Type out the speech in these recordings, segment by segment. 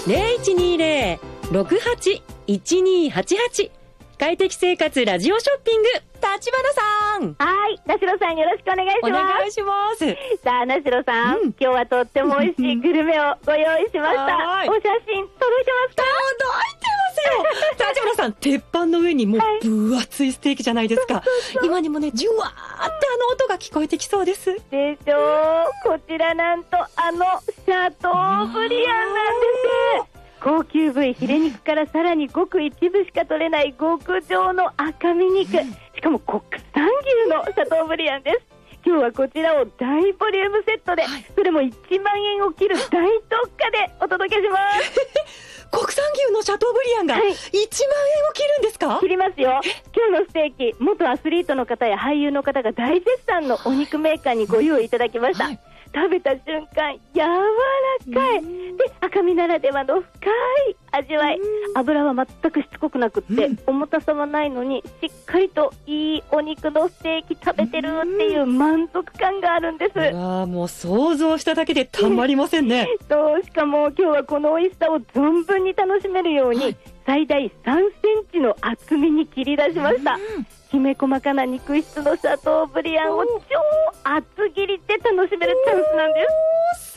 0120-68-1288。快適生活ラジオショッピング、立花さん。 はい、田代さんよろしくお願いします。 お願いします。 さあ、田代さん、今日はとっても美味しいグルメをご用意しました。お写真届いてますか？ 届いてますよ。立花さん、鉄板の上にもう分厚いステーキじゃないですか。今にもね、ジュワーって音が聞こえてきそうです。 でしょう。こちらなんとシャトーブリアンなんです。高級部位ヒレ肉からさらにごく一部しか取れない極上の赤身肉、しかも国産牛のシャトーブリアンです。今日はこちらを大ボリュームセットで、それも1万円を切る大特価でお届けします国産牛のシャトーブリアンが1万円を切るんですか？ 切りますよ。今日のステーキ、元アスリートの方や俳優の方が大絶賛のお肉メーカーにご用意いただきました、食べた瞬間柔らかいで、赤身ならではの深い味わい。油は全くしつこくなくって、重たさはないのにしっかりといいお肉のステーキ食べてるっていう満足感があるんです。 もう想像しただけでたまりませんねしかも今日はこの美味しさを存分に楽しめるように、最大3センチの厚みに切り出しました。きめ細かな肉質のシャトーブリアンを超厚切りで楽しめるチャンスなんです。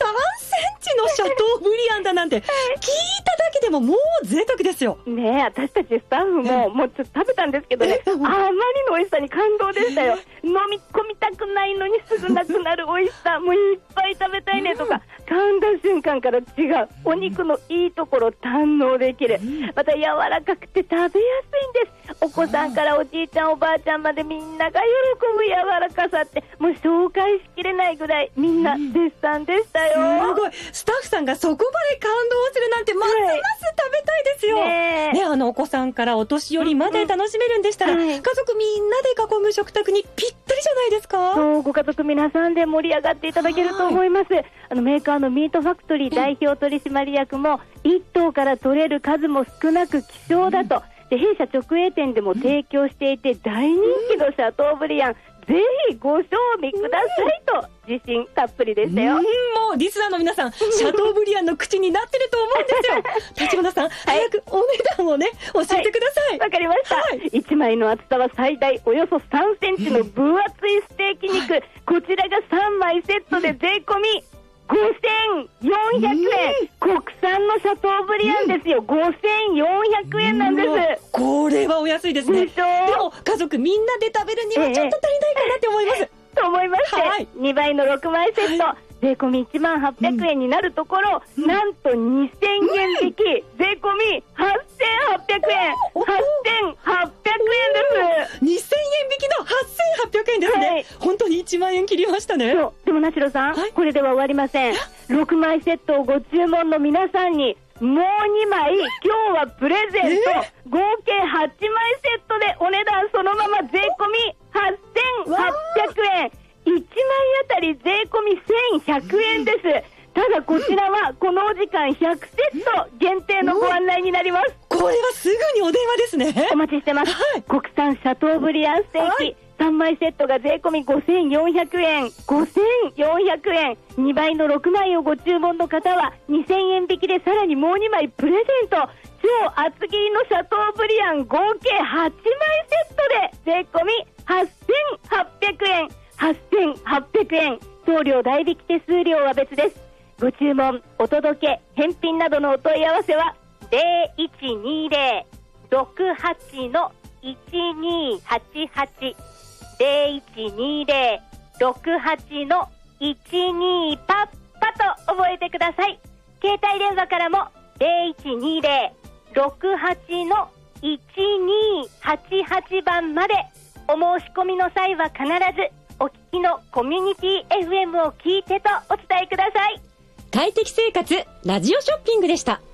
3センチのシャトーブリアンだなんて聞いただけでももう贅沢ですよね。私たちスタッフももうちょっと食べたんですけどね、あまりの美味しさに感動でしたよ。飲み込みたくないのにすぐなくなる美味しさ、もういっぱい食べたいねとか、噛んだ瞬間から違うお肉のいいところ堪能できる。また柔らかくて食べやすいんです。お子さんからおじいちゃんおばあちゃんまでみんなが喜ぶ柔らかさって、もう紹介しきれないぐらいみんな絶賛でしたよ。 すごい。スタッフさんがそこまで感動するなんてますます食べたいですよ、お子さんからお年寄りまで楽しめるんでしたら、家族みんなで囲む食卓にぴったりじゃないですか。 そう、ご家族皆さんで盛り上がっていただけると思います。メーカーのミートファクトリー代表取締役も、1頭から取れる数も少なく希少だと、で弊社直営店でも提供していて大人気のシャトーブリアン、ぜひご賞味くださいと自信たっぷりでしたよ。 もうリスナーの皆さん、シャトーブリアンの口になってると思うんですよ立花さん、早くお値段をね教えてください。 わかりました、1枚の厚さは最大およそ3センチの分厚いステーキ肉、こちらが3枚セットで税込み5400円、国産のシャトーブリアンですよ。5400円なんです。 これはお安いですね。でも家族みんなで食べるにはちょっと足りないかなって思います、 と思いまして、2倍の6枚セット、税込み10800円になるところ、なんと2000円引き、税込み8800円、8800円です。 2000円引きの8800円ですね、本当に1万円切りましたね。 でもなしろさん、これでは終わりません。6枚セットをご注文の皆さんにもう2枚今日はプレゼント、合計8枚セットでお値段そのまま税込み8800円、1枚あたり税込み1100円です。ただこちらはこのお時間100セット限定のご案内になります。 これはすぐにお電話ですね。 お待ちしてます、国産シャトーブリアンステーキ、3枚セットが税込み5400円、5400円、2倍の6枚をご注文の方は2000円引きでさらにもう2枚プレゼント。超厚切りのシャトーブリアン合計8枚セットで税込み8800円、8800円、送料代引き手数料は別です。ご注文、お届け、返品などのお問い合わせは 0120-68-1288 0120-68-12パッパと覚えてください。携帯電話からも 0120-68-1288 番まで。お申し込みの際は必ずお聞きのコミュニティ FM を聞いてとお伝えください。 快適生活ラジオショッピングでした。